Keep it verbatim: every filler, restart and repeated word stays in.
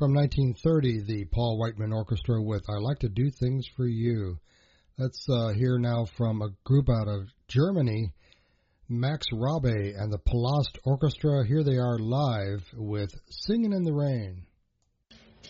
From nineteen thirty, the Paul Whiteman Orchestra with I Like to Do Things for You. Let's uh, hear now from a group out of Germany, Max Rabe and the Palast Orchestra. Here they are live with Singin' in the Rain.